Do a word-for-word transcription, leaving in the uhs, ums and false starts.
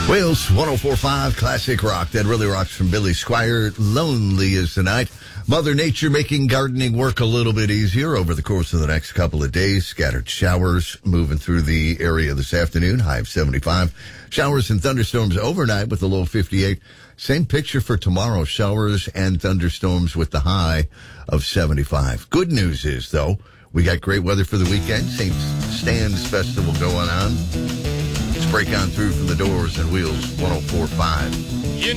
Wales one oh four point five Classic Rock. That really rocks from Billy Squier. Lonely is the night. Mother Nature making gardening work a little bit easier over the course of the next couple of days. Scattered showers moving through the area this afternoon. High of seventy-five. Showers and thunderstorms overnight with a low of fifty-eight. Same picture for tomorrow. Showers and thunderstorms with the high of seventy-five. Good news is, though, we got great weather for the weekend. Saint Stan's Festival going on. Let's break on through from the doors and wheels one oh four point five.